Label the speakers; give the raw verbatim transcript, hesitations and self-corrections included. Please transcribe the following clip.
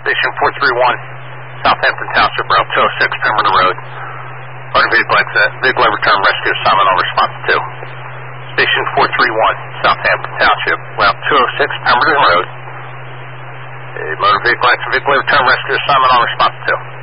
Speaker 1: Station four three one, Southampton Township, Route two oh six, Pemberton Road. Motor vehicle exit, vehicle return rescue assignment on response two. Station four three one, Southampton Township, Route two oh six, Pemberton Road. A motor vehicle exit, vehicle return rescue assignment on response two.